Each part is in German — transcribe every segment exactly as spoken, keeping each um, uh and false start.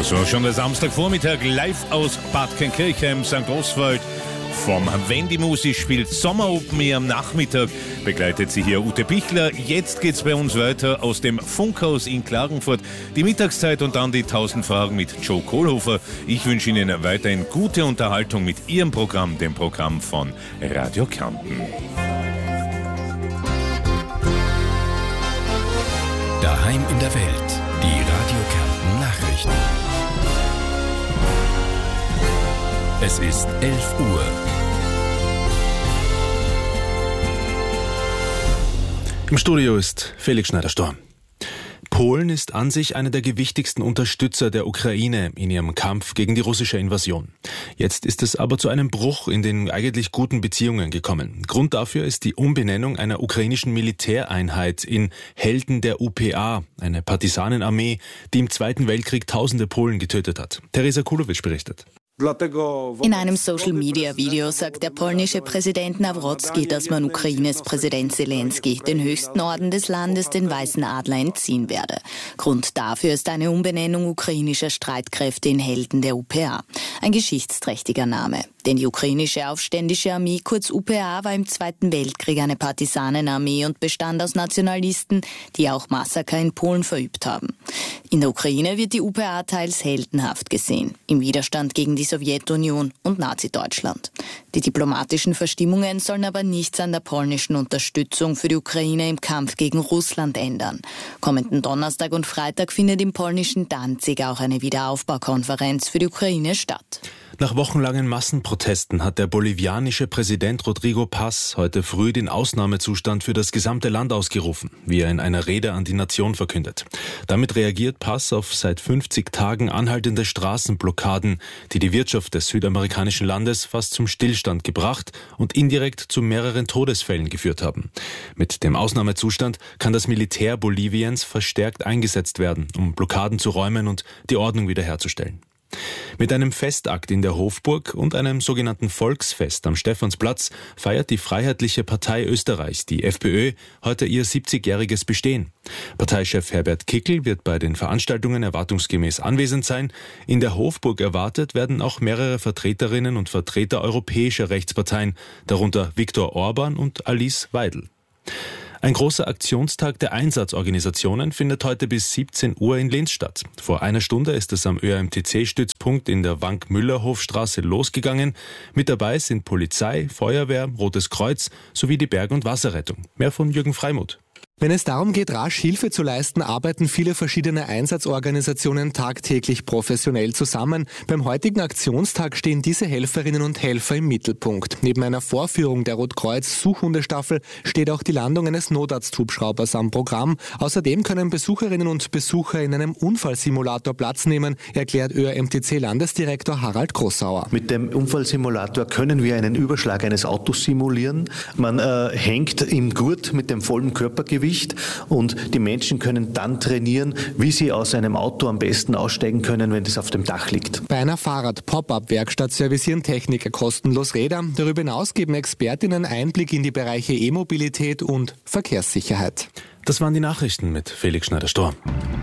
Also schon der Samstagvormittag live aus Bad Kölnkirchheim, Sankt Oswald. Vom Wendy-Musi spielt Sommer Open Air am Nachmittag. Begleitet sie hier Ute Pichler. Jetzt geht's bei uns weiter aus dem Funkhaus in Klagenfurt. Die Mittagszeit und dann die tausend Fragen mit Joe Kohlhofer. Ich wünsche Ihnen weiterhin gute Unterhaltung mit Ihrem Programm, dem Programm von Radio Kärnten. Daheim in der Welt. Die Radio Kärnten Nachrichten. Es ist elf Uhr. Im Studio ist Felix Schneider-Storm. Polen ist an sich einer der gewichtigsten Unterstützer der Ukraine in ihrem Kampf gegen die russische Invasion. Jetzt ist es aber zu einem Bruch in den eigentlich guten Beziehungen gekommen. Grund dafür ist die Umbenennung einer ukrainischen Militäreinheit in Helden der U P A, eine Partisanenarmee, die im Zweiten Weltkrieg tausende Polen getötet hat. Teresa Kulowitsch berichtet. In einem Social-Media-Video sagt der polnische Präsident Nawrocki, dass man Ukraines Präsident Zelensky, den höchsten Orden des Landes, den Weißen Adler, entziehen werde. Grund dafür ist eine Umbenennung ukrainischer Streitkräfte in Helden der U P A. Ein geschichtsträchtiger Name. Denn die ukrainische Aufständische Armee, kurz U P A, war im Zweiten Weltkrieg eine Partisanenarmee und bestand aus Nationalisten, die auch Massaker in Polen verübt haben. In der Ukraine wird die U P A teils heldenhaft gesehen, im Widerstand gegen die Sowjetunion und Nazi-Deutschland. Die diplomatischen Verstimmungen sollen aber nichts an der polnischen Unterstützung für die Ukraine im Kampf gegen Russland ändern. Kommenden Donnerstag und Freitag findet im polnischen Danzig auch eine Wiederaufbaukonferenz für die Ukraine statt. Nach wochenlangen Massenprotesten hat der bolivianische Präsident Rodrigo Paz heute früh den Ausnahmezustand für das gesamte Land ausgerufen, wie er in einer Rede an die Nation verkündet. Damit reagiert Paz auf seit fünfzig Tagen anhaltende Straßenblockaden, die die Wirtschaft des südamerikanischen Landes fast zum Stillstand gebracht und indirekt zu mehreren Todesfällen geführt haben. Mit dem Ausnahmezustand kann das Militär Boliviens verstärkt eingesetzt werden, um Blockaden zu räumen und die Ordnung wiederherzustellen. Mit einem Festakt in der Hofburg und einem sogenannten Volksfest am Stephansplatz feiert die Freiheitliche Partei Österreichs, die FPÖ, heute ihr siebzigjähriges Bestehen. Parteichef Herbert Kickl wird bei den Veranstaltungen erwartungsgemäß anwesend sein. In der Hofburg erwartet werden auch mehrere Vertreterinnen und Vertreter europäischer Rechtsparteien, darunter Viktor Orban und Alice Weidel. Ein großer Aktionstag der Einsatzorganisationen findet heute bis siebzehn Uhr in Linz statt. Vor einer Stunde ist es am Ö A M T C-Stützpunkt in der Wank-Müller-Hofstraße losgegangen. Mit dabei sind Polizei, Feuerwehr, Rotes Kreuz sowie die Berg- und Wasserrettung. Mehr von Jürgen Freimuth. Wenn es darum geht, rasch Hilfe zu leisten, arbeiten viele verschiedene Einsatzorganisationen tagtäglich professionell zusammen. Beim heutigen Aktionstag stehen diese Helferinnen und Helfer im Mittelpunkt. Neben einer Vorführung der Rotkreuz-Suchhundestaffel steht auch die Landung eines Notarzthubschraubers am Programm. Außerdem können Besucherinnen und Besucher in einem Unfallsimulator Platz nehmen, erklärt Ö A M T C-Landesdirektor Harald Grossauer. Mit dem Unfallsimulator können wir einen Überschlag eines Autos simulieren. Man äh, hängt im Gurt mit dem vollen Körpergewicht und die Menschen können dann trainieren, wie sie aus einem Auto am besten aussteigen können, wenn es auf dem Dach liegt. Bei einer Fahrrad-Pop-Up-Werkstatt servicieren Techniker kostenlos Räder. Darüber hinaus geben Expertinnen Einblick in die Bereiche E-Mobilität und Verkehrssicherheit. Das waren die Nachrichten mit Felix Schneider-Storm.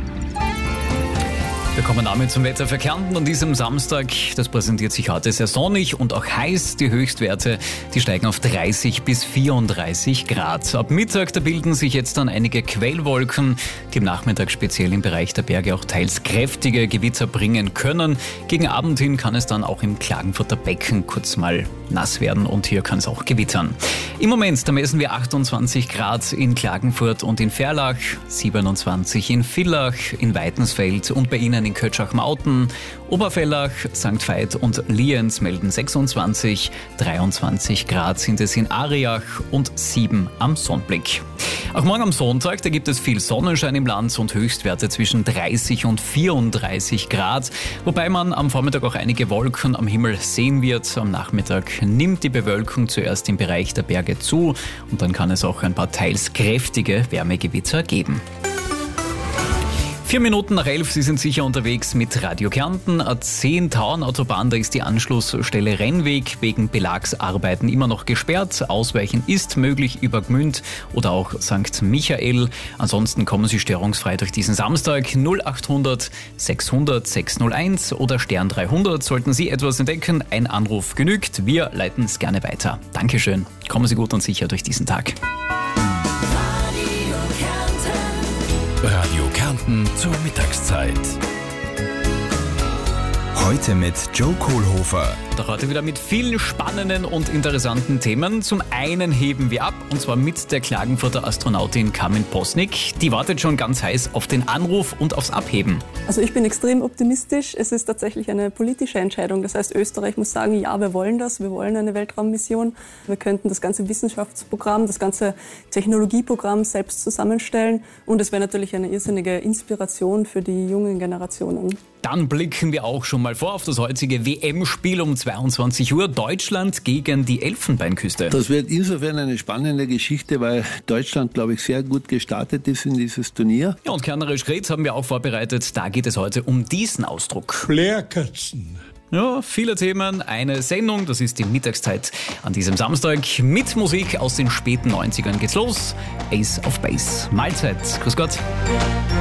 Wir kommen damit zum Wetter für Kärnten an diesem Samstag. Das präsentiert sich heute sehr sonnig und auch heiß. Die Höchstwerte, die steigen auf dreißig bis vierunddreißig Grad. Ab Mittag, da bilden sich jetzt dann einige Quellwolken, die im Nachmittag speziell im Bereich der Berge auch teils kräftige Gewitter bringen können. Gegen Abend hin kann es dann auch im Klagenfurter Becken kurz mal nass werden und hier kann es auch gewittern. Im Moment, da messen wir achtundzwanzig Grad in Klagenfurt und in Verlach, siebenundzwanzig in Villach, in Weitensfeld und bei Ihnen in Kötschach-Mauten, Oberfellach, Sankt Veit und Lienz melden sechsundzwanzig, dreiundzwanzig Grad sind es in Ariach und sieben am Sonnblick. Auch morgen am Sonntag, da gibt es viel Sonnenschein im Land und Höchstwerte zwischen dreißig und vierunddreißig Grad, wobei man am Vormittag auch einige Wolken am Himmel sehen wird. Am Nachmittag nimmt die Bewölkung zuerst im Bereich der Berge zu und dann kann es auch ein paar teils kräftige Wärmegewitter geben. Vier Minuten nach elf, Sie sind sicher unterwegs mit Radio Kärnten. A zehn Tauern-Autobahn, da ist die Anschlussstelle Rennweg wegen Belagsarbeiten immer noch gesperrt. Ausweichen ist möglich über Gmünd oder auch Sankt Michael. Ansonsten kommen Sie störungsfrei durch diesen Samstag. null achthundert sechshundert sechshunderteins oder Stern dreihundert. Sollten Sie etwas entdecken, ein Anruf genügt. Wir leiten es gerne weiter. Dankeschön. Kommen Sie gut und sicher durch diesen Tag. Radio Kärnten zur Mittagszeit. Heute mit Joe Kohlhofer. Doch heute wieder mit vielen spannenden und interessanten Themen. Zum einen heben wir ab, und zwar mit der Klagenfurter Astronautin Carmen Posnick. Die wartet schon ganz heiß auf den Anruf und aufs Abheben. Also ich bin extrem optimistisch. Es ist tatsächlich eine politische Entscheidung. Das heißt, Österreich muss sagen, ja, wir wollen das. Wir wollen eine Weltraummission. Wir könnten das ganze Wissenschaftsprogramm, das ganze Technologieprogramm selbst zusammenstellen. Und es wäre natürlich eine irrsinnige Inspiration für die jungen Generationen. Dann blicken wir auch schon mal vor auf das heutige W M-Spiel um zweiundzwanzig Uhr. Deutschland gegen die Elfenbeinküste. Das wird insofern eine spannende Geschichte, weil Deutschland, glaube ich, sehr gut gestartet ist in dieses Turnier. Ja, und Kärntnerisch Grätz haben wir auch vorbereitet. Da geht es heute um diesen Ausdruck. Blärkatzen. Ja, viele Themen, eine Sendung, das ist die Mittagszeit an diesem Samstag. Mit Musik aus den späten neunzigern geht's los. Ace of Base. Mahlzeit. Grüß Gott.